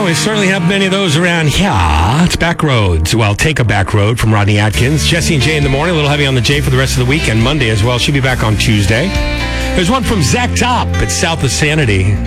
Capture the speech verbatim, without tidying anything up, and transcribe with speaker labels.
Speaker 1: we certainly have many of those around here. It's Back Roads. Well, take a back road from Rodney Atkins. Jesse and Jay in the morning, a little heavy on the J for the rest of the week, and Monday as well. She'll be back on Tuesday. There's one from Zach Top. It's South of Sanity.